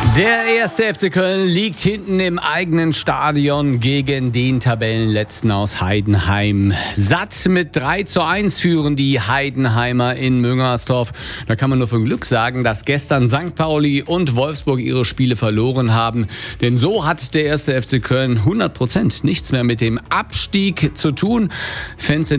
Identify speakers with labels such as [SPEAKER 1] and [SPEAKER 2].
[SPEAKER 1] Der erste FC Köln liegt hinten im eigenen Stadion gegen den Tabellenletzten aus Heidenheim. Satt mit 3:1 führen die Heidenheimer in Müngersdorf. Da kann man nur von Glück sagen, dass gestern St. Pauli und Wolfsburg ihre Spiele verloren haben. Denn so hat der erste FC Köln 100% nichts mehr mit dem Abstieg zu tun. Fans